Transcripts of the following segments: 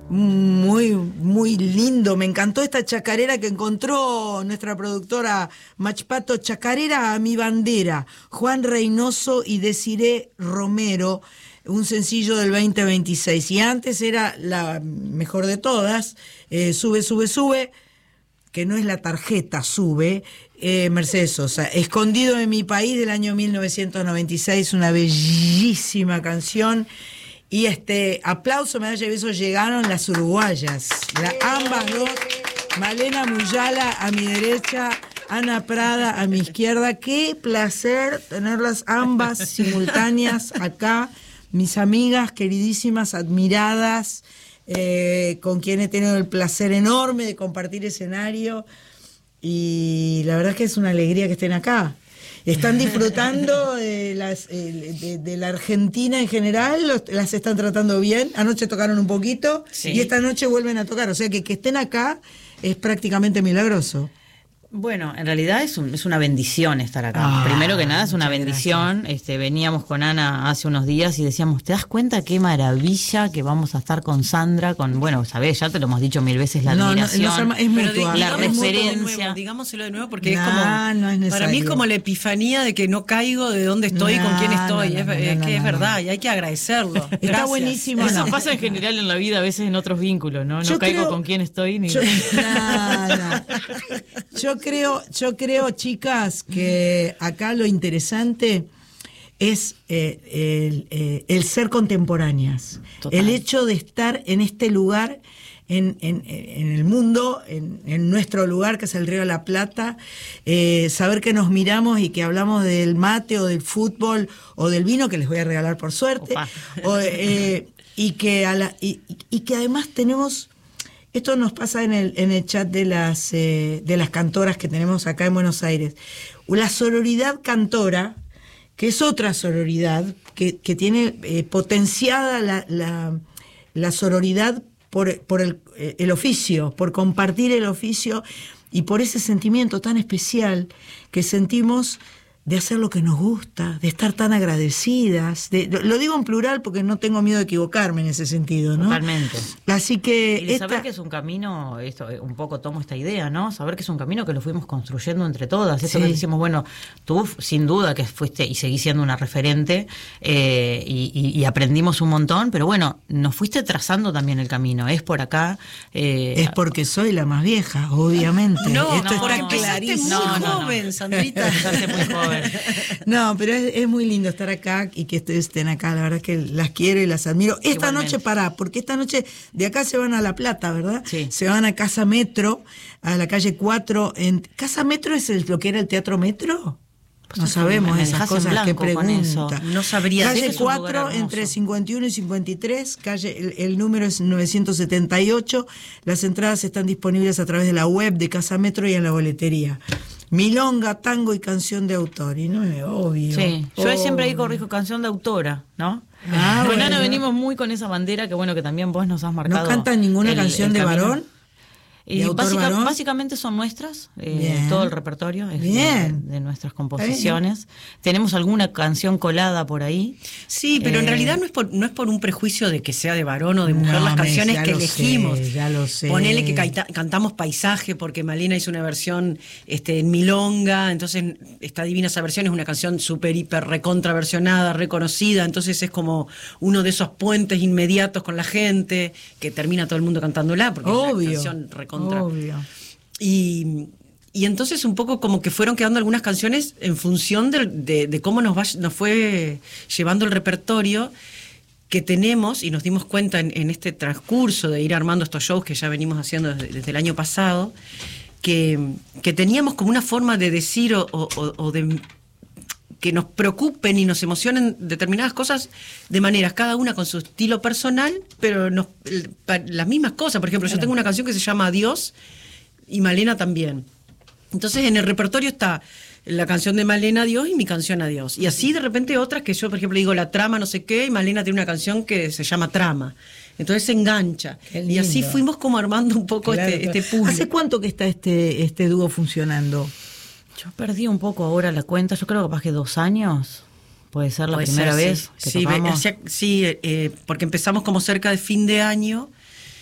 Muy, muy lindo. Me encantó esta chacarera que encontró nuestra productora Machpato. Chacarera a mi bandera. Juan Reynoso y Desiree Romero. Un sencillo del 2026. Y antes era la mejor de todas. Sube, sube, sube. Que no es la tarjeta, sube. Mercedes Sosa. Escondido en mi país del año 1996. Una bellísima canción. Y aplauso, medalla y besos, llegaron las uruguayas, ambas dos, Malena Muyala a mi derecha, Ana Prada a mi izquierda. Qué placer tenerlas ambas simultáneas acá, mis amigas queridísimas, admiradas, con quienes he tenido el placer enorme de compartir escenario, y la verdad es que es una alegría que estén acá. ¿Están disfrutando de la Argentina en general? ¿Las están tratando bien? Anoche tocaron un poquito, sí, y esta noche vuelven a tocar. O sea que estén acá es prácticamente milagroso. Bueno, en realidad es una bendición estar acá. Primero que nada es una bendición. Veníamos con Ana hace unos días y decíamos, ¿te das cuenta qué maravilla que vamos a estar con Sandra? Bueno, sabés, ya te lo hemos dicho 1000 veces, la admiración, es mutua, la referencia. Digámoselo de nuevo porque es como, no es para mí es como la epifanía de que no caigo de dónde estoy y con quién estoy. Es verdad, y hay que agradecerlo. Está buenísimo. Eso pasa en general en la vida, a veces en otros vínculos, ¿no? No caigo con quién estoy ni... Yo creo, chicas, que acá lo interesante es el ser contemporáneas. Total. El hecho de estar en este lugar, en el mundo, en nuestro lugar, que es el Río de la Plata, saber que nos miramos y que hablamos del mate o del fútbol o del vino, que les voy a regalar por suerte, y que además tenemos... Esto nos pasa en el chat de las cantoras que tenemos acá en Buenos Aires. La sororidad cantora, que es otra sororidad, que tiene potenciada la sororidad por el oficio, por compartir el oficio y por ese sentimiento tan especial que sentimos de hacer lo que nos gusta, de estar tan agradecidas. Lo digo en plural porque no tengo miedo de equivocarme en ese sentido, ¿no? Totalmente. Así que... Y de saber que es un camino, un poco tomo esta idea, ¿no? Saber que es un camino que lo fuimos construyendo entre todas. Eso que decimos, bueno, tú sin duda que fuiste y seguís siendo una referente, y aprendimos un montón, pero bueno, nos fuiste trazando también el camino. Es por acá. Es porque soy la más vieja, obviamente. Esto está clarísimo. Joven, Sandrita. Empezaste muy joven. No, pero es muy lindo estar acá y que ustedes estén acá. La verdad es que las quiero y las admiro. Esta noche porque esta noche de acá se van a La Plata, ¿verdad? Sí. Se van a Casa Metro, a la calle 4. ¿Casa Metro es lo que era el Teatro Metro? Pues no sabemos esas cosas que pregunta. No sabría. Calle 4, entre 51 y 53, el número es 978. Las entradas están disponibles a través de la web de Casa Metro y en la boletería. Milonga, tango y canción de autor, y no es obvio. Sí, yo siempre ahí corrijo canción de autora, ¿no? Con Ana venimos muy con esa bandera que bueno, que también vos nos has marcado. ¿No cantan ninguna canción de varón? Y básicamente son nuestras, todo el repertorio es de nuestras composiciones. Tenemos alguna canción colada por ahí. Sí, pero en realidad no es por un prejuicio de que sea de varón o de mujer las canciones que elegimos. Ya lo sé. Ponele que cantamos Paisaje porque Malena hizo una versión en milonga, entonces está divina esa versión, es una canción súper, hiper, recontraversionada, reconocida, entonces es como uno de esos puentes inmediatos con la gente que termina todo el mundo cantándola porque es una canción recontra. Obvio. Y entonces un poco como que fueron quedando algunas canciones en función de cómo nos fue llevando el repertorio que tenemos, y nos dimos cuenta en este transcurso de ir armando estos shows que ya venimos haciendo desde el año pasado, que teníamos como una forma de decir o de que nos preocupen y nos emocionen determinadas cosas de maneras, cada una con su estilo personal, pero las mismas cosas. Por ejemplo, yo tengo una canción que se llama Adiós y Malena también. Entonces en el repertorio está la canción de Malena Adiós y mi canción Adiós. Y así de repente otras que yo, por ejemplo, digo la trama no sé qué y Malena tiene una canción que se llama Trama. Entonces se engancha. Y así fuimos como armando un poco este puzzle. ¿Hace cuánto que está este dúo funcionando? Yo perdí un poco ahora la cuenta, yo creo que capaz que 2 años, puede ser la primera vez que tocamos. Sí, porque empezamos como cerca de fin de año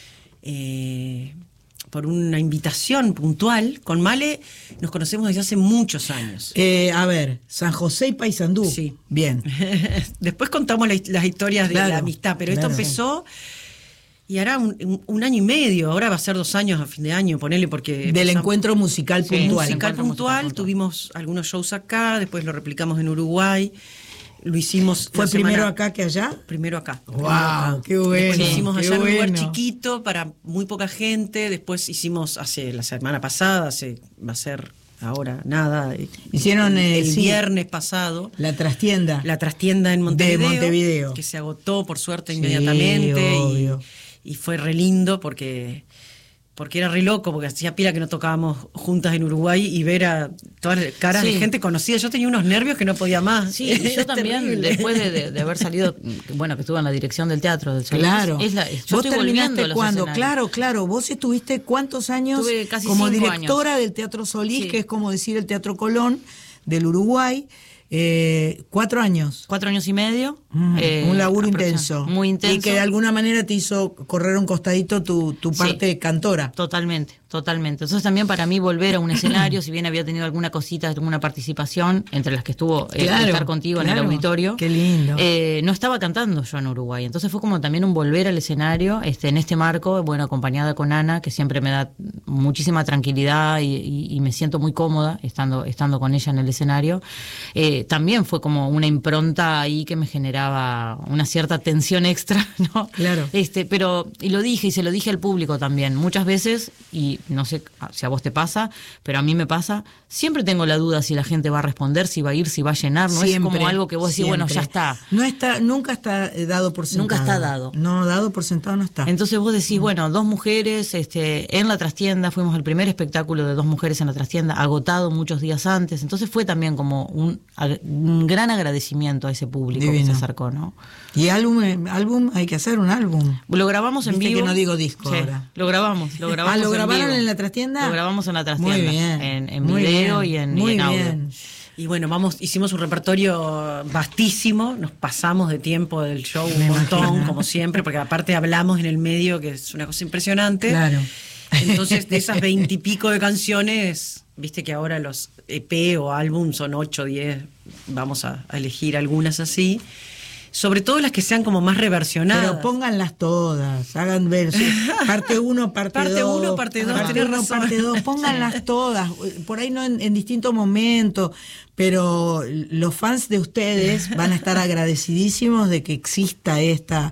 por una invitación puntual. Con Male nos conocemos desde hace muchos años. A ver, San José y Paysandú. Sí. Bien. Después contamos las historias de la amistad, pero esto empezó y hará un año y medio, ahora va a ser 2 años a fin de año, ponele, porque... Del encuentro musical puntual. Musical puntual, tuvimos algunos shows acá, después lo replicamos en Uruguay, lo hicimos... ¿Fue primero acá que allá? Primero acá. ¡Wow! ¡Qué bueno! Después lo hicimos allá en un lugar bueno. chiquito para muy poca gente, después hicimos la semana pasada, va a ser... Ahora, nada. Hicieron el viernes pasado. La trastienda. La trastienda en Montevideo. De Montevideo. Que se agotó, por suerte, inmediatamente. Y fue re lindo porque era re loco, porque hacía pila que no tocábamos juntas en Uruguay y ver a todas las caras de gente conocida. Yo tenía unos nervios que no podía más. Sí, y yo también, terrible. Después de haber salido, bueno, que estuve en la dirección del teatro del Solís. Claro. Yo ¿Vos terminaste cuándo? Claro. Vos estuviste ¿cuántos años? Estuve casi como 5 directora años. del Teatro Solís, que es como decir el Teatro Colón del Uruguay. 4 años. 4 años y medio. Un laburo intenso. Muy intenso. Y que de alguna manera te hizo correr un costadito tu parte cantora. Totalmente. Entonces también para mí volver a un escenario, si bien había tenido alguna cosita, alguna participación, entre las que estuvo estar contigo en el auditorio. Qué lindo. No estaba cantando yo en Uruguay. Entonces fue como también un volver al escenario, en este marco, bueno, acompañada con Ana, que siempre me da muchísima tranquilidad y me siento muy cómoda estando con ella en el escenario. También fue como una impronta ahí que me generaba una cierta tensión extra, ¿no? Claro. Pero, y lo dije, y se lo dije al público también, muchas veces, y no sé si a vos te pasa, pero a mí me pasa, siempre tengo la duda si la gente va a responder, si va a ir, si va a llenar, no siempre, es como algo que vos decís, bueno, ya está. Nunca está dado por sentado. Nunca está dado. No, dado por sentado no está. Entonces vos decís, bueno, 2 mujeres en la trastienda, fuimos el primer espectáculo de 2 mujeres en la trastienda, agotado muchos días antes, entonces fue también como un gran agradecimiento a ese público. Divino. Que se acercó, ¿no? Y álbum, hay que hacer un álbum. Lo grabamos en vivo. Que no digo disco ahora. Lo grabamos. ¿Lo grabaron en la trastienda? Lo grabamos en la trastienda. Muy bien. En video bien, y en audio. Bien. Y bueno, hicimos un repertorio vastísimo, nos pasamos de tiempo del show un montón, como siempre, porque aparte hablamos en el medio, que es una cosa impresionante. Claro. Entonces, de esas 20 y pico de canciones, viste que ahora los EP o álbum son 8, 10, vamos a elegir algunas así. Sobre todo las que sean como más reversionadas. Pero pónganlas todas, hagan versos. Parte 1, parte 2. Parte 1, parte 2, parte 1, parte 2. Pónganlas todas. Por ahí no en distintos momentos, pero los fans de ustedes van a estar agradecidísimos de que exista esta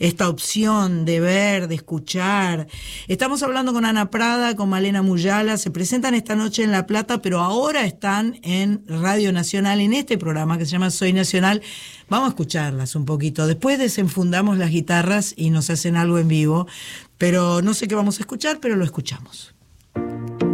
opción de ver, de escuchar. Estamos hablando con Ana Prada, con Malena Muyala. Se presentan esta noche en La Plata, pero ahora están en Radio Nacional, en este programa que se llama Soy Nacional. Vamos a escucharlas un poquito. Después desenfundamos las guitarras y nos hacen algo en vivo. Pero no sé qué vamos a escuchar, pero lo escuchamos.